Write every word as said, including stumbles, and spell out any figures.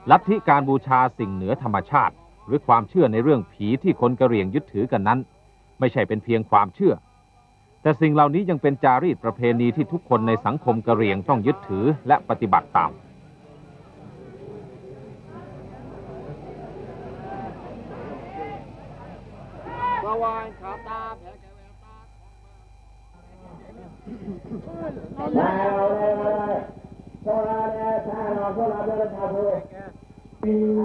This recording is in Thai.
ลัทธิการบูชาสิ่งเหนือธรรมชาติหรือความเชื่อในเรื่องผีที่คนกะเหรี่ยงยึดถือกันนั้นไม่ใช่เป็นเพียงความเชื่อแต่สิ่งเหล่านี้ยังเป็นจารีตประเพณีที่ทุกคนในสังคมกะเหรี่ยงต้องยึดถือและปฏิบัติตามแล้ว